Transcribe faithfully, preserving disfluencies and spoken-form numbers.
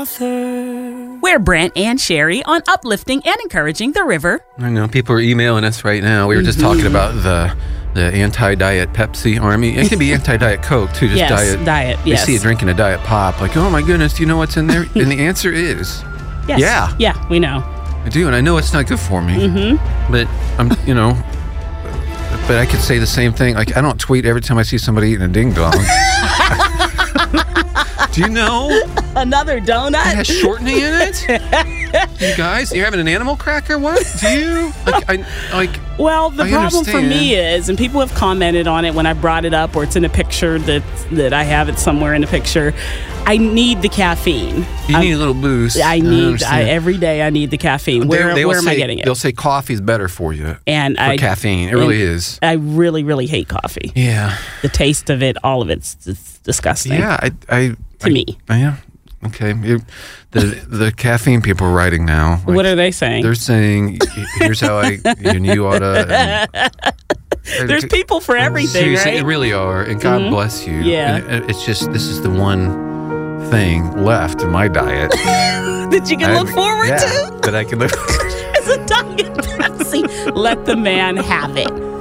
author. We're Brent and Sherry on uplifting and encouraging the river. I know people are emailing us right now. We were just mm-hmm. talking about the the anti-diet Pepsi army. It can be anti-diet Coke too. Just yes, diet. diet. You Yes. see it drinking a diet pop, like, oh my goodness, do you know what's in there? And the answer is, yes. yeah, yeah, we know. I do, and I know it's not good for me. Mm-hmm. But I'm, you know, but I could say the same thing. Like, I don't tweet every time I see somebody eating a ding dong. Do you know? Another donut? It has shortening in it? You guys, you're having an animal cracker? What? Do you? Like, I, like, well, the I problem understand. for me is, and people have commented on it when I brought it up or it's in a picture that that I have it somewhere in a picture, I need the caffeine. You I'm, need a little boost. I need, I I, every day I need the caffeine. Where, they, they where am say, I getting it? They'll say coffee's better for you. And for I, caffeine. It really is. I really, really hate coffee. Yeah. The taste of it, all of it's, it's disgusting. Yeah, I... I to I, me. Yeah. Okay. It, the the caffeine people are writing now. Like, what are they saying? They're saying, here's how I... And you ought to... There's people for everything, Seriously, right? They really are. And God mm-hmm. bless you. Yeah. And it, it's just, this is the one thing left in my diet. that you can I, look forward yeah, to? That I can look It's a diet Pepsi. Let the man have it.